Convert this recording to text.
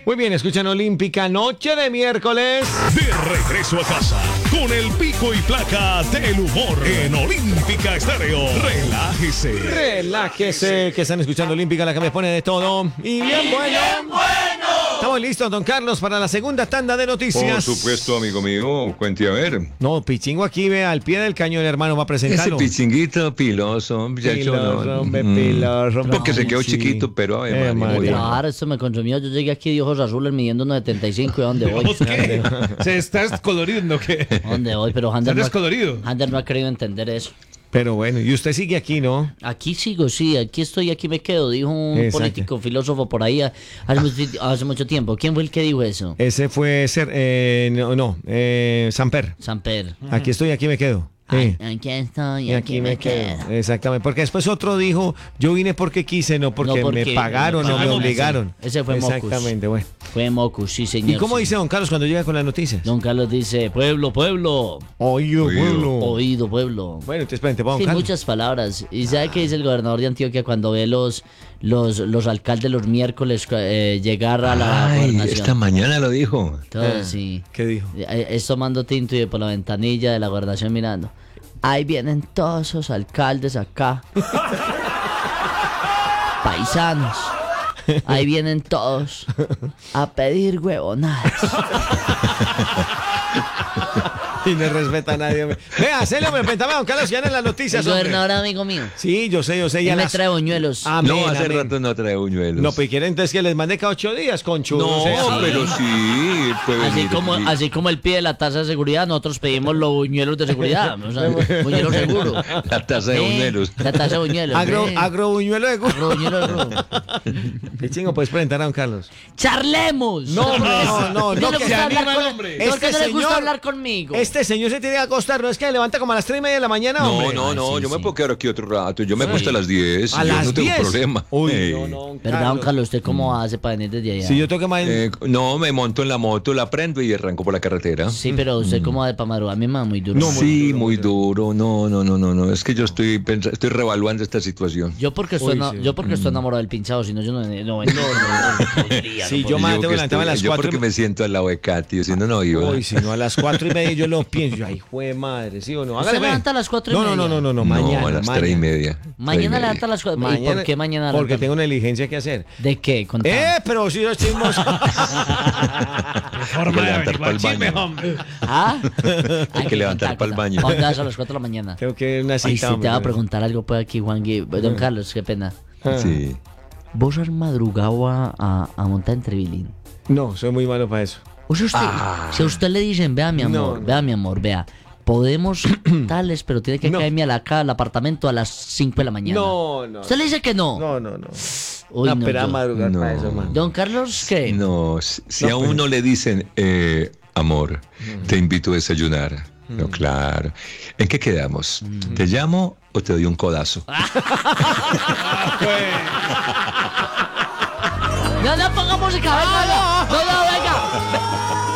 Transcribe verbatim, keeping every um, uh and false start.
Muy bien, escuchan Olímpica, noche de miércoles. De regreso a casa, con el pico y placa del humor en Olímpica Estéreo. Relájese. Relájese, que están escuchando Olímpica, la que me pone de todo. Y bien bueno. ¡Bien bueno! Estamos listos, don Carlos, para la segunda tanda de noticias. Por supuesto, amigo mío, cuente a ver. No, Pichingo aquí ve al pie del cañón, hermano, va a presentarlo. Ese pichinguito piloso, muchacho, Piloso, no. hombre, Mm. piloso, Porque se quedó sí. chiquito, pero ay, Eh, María, María. muy bueno. Claro, esto me consumió. Yo llegué aquí de ojos azules midiendo uno setenta y cinco. ¿Y a dónde voy? ¿Vos qué? ¿Se está descoloriendo o qué? ¿A dónde voy? Pero ¿Está Hander no, descolorido? ha, Hander no ha querido entender eso. Pero bueno, y usted sigue aquí, ¿no? Aquí sigo, sí, aquí estoy, aquí me quedo, dijo un Exacto. político, filósofo por ahí hace mucho, hace mucho tiempo. ¿Quién fue el que dijo eso? Ese fue ser, eh, no, no eh, Samper. Samper. Aquí estoy, aquí me quedo. Ay, Sí. aquí estoy, Y aquí me quedo. Exactamente. Porque después otro dijo, yo vine porque quise, no porque, No porque me pagaron me o me pagaron. obligaron. Ese fue Mocus. Exactamente, bueno. Fue Mocus, sí, ¿Y señor. cómo sí. dice don Carlos cuando llega con las noticias? Don Carlos dice, pueblo, pueblo, Oído, Oído. pueblo. oído, pueblo. Bueno, entonces espérate, vamos, Sí, Carlos. muchas palabras. ¿Y sabe qué dice el gobernador de Antioquia cuando ve los los, los alcaldes los miércoles eh, llegar a la Ay, gobernación? esta mañana lo dijo. Todo, Ah, sí. ¿Qué dijo? Eh, Es tomando tinto y por la ventanilla de la gobernación mirando. Ahí vienen todos esos alcaldes acá. Paisanos. Ahí vienen todos a pedir huevonadas. Y no respeta a nadie, hombre. Vea, se le respetaba a don Carlos ya en las noticias, El hombre. gobernador amigo mío. Sí, yo sé, yo sé. Él Ya me las... trae buñuelos. Amén, No, hace amén. rato no trae buñuelos. No, pues quieren entonces que les mande cada ocho días, conchudo. No, o sea, pero sí, puede Así venir, como, sí. así como él pide la tasa de seguridad, nosotros pedimos los buñuelos de seguridad. O sea, buñuelos seguro. La taza de Eh, buñuelos. La taza de buñuelos. Agro, eh. agro buñuelo de gusto. Agro buñuelo de oro. Qué chingo, puedes presentar a don Carlos. ¡Charlemos! No, no, no, ¿No no, le que gusta se hablar anima con- el hombre. ¿por qué Este no le gusta señor- hablar conmigo? Este señor se tiene que acostar, no es que se levanta como a las tres y media de la mañana, No, hombre. no, no, sí, yo me sí. puedo quedar aquí otro rato. Yo me acuesto a las diez. A yo las no tengo diez. problema. Uy, Ey. no, no, don Perdón, Carlos. Carlos, ¿usted cómo hace para venir desde allá? Si yo tengo que ma- Eh, no, me monto en la moto, la prendo y arranco por la carretera. Sí, pero usted cómo hace para madrugar, mi mamá muy duro. No, muy Sí, duro, muy muy duro. No, no, no, no, no. Es que yo estoy pensa- estoy revaluando esta situación. Yo porque estoy, Uy, na- sí. yo porque estoy enamorado del pinchado, si no yo no no, no, no, no, no podría, Sí, no yo Y me tengo que que levantarme a estoy- las yo cuatro. porque me siento al lado de Katy, si no, no iba. Uy, si no, a las cuatro y media yo lo pienso. Yo, ay, jue madre, ¿sí o no? ¿Usted Hágale, ve. levanta a las cuatro y no, media? No, no, no, no, no, No, mañana. a las mañana. tres y media. Mañana levanta a las cuatro. ¿Y Mañana- por qué mañana Porque levanta? tengo una diligencia que hacer. ¿De qué? Contame. ¡Eh, pero si los chismos! Forma de levantar averiguar pa'l chisme, baño. hombre. ¿Ah? Hay que levantar pa'l baño. ¿Dónde vas a las cuatro de la mañana? Tengo que ir a una Ay, cita, si te hombre. va a preguntar algo pues aquí, Juan Gui- Don Carlos, qué pena. Ah. Sí. ¿Vos has madrugado a, a, a montar en Trevilín? No, soy muy malo para eso. O sea, usted, si a usted le dicen, vea mi amor, No, no. vea mi amor, vea, podemos tales, pero tiene que No. caerme a la, acá al apartamento a las cinco de la mañana. No, no. ¿Usted le dice que no? No, no, no. Uy, Una no, pera yo- madrugar No. para eso, man. Don Carlos, ¿qué? No, si si No, a pues. uno le dicen, eh, amor, te invito a desayunar. No, claro. ¿En qué quedamos? ¿Te llamo o te doy un codazo? No, no, pongamos música, venga, no, no, no, venga.